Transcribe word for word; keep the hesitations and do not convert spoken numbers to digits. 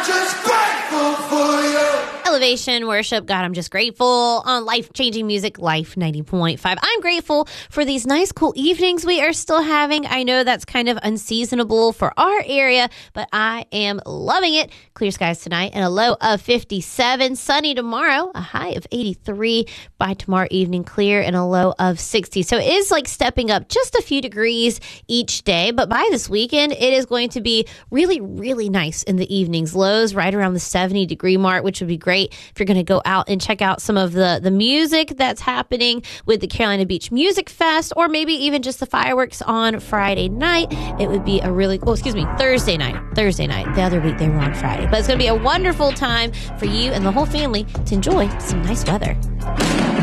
just grateful for you. Elevation Worship, God, I'm just grateful on life-changing music, Life ninety point five. I'm grateful for these nice, cool evenings we are still having. I know that's kind of unseasonable for our area, but I am loving it. Clear skies tonight and a low of fifty-seven. Sunny tomorrow, a high of eighty-three. By tomorrow evening, clear and a low of sixty. So it is like stepping up just a few degrees each day, but by this weekend, it is going to be really, really nice in the evenings. Lows right around the seventy degree mark, which would be great if you're going to go out and check out some of the, the music that's happening with the Carolina Beach Music Fest, or maybe even just the fireworks on Friday night. It would be a really, oh, excuse me, Thursday night. Thursday night. The other week they were on Friday. But it's going to be a wonderful time for you and the whole family to enjoy some nice weather.